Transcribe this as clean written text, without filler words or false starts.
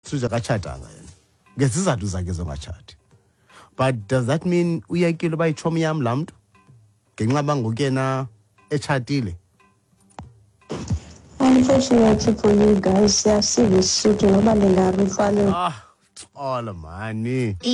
suze kachatanga yena ngezizathu zakhe zongachati. But does that mean uyekile bayichomi yam lamntu ngenxa bangokena echatile? Unfortunately for you guys, see this shit, All money.